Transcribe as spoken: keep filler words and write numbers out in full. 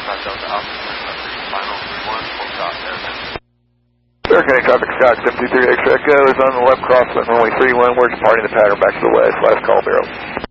Delta Alpha, final three one, full stop, airman. Hurricane traffic, Scott seven two three X Echo is on the left crosswind runway three one. We're departing the pattern back to the west. Last call, Bureau.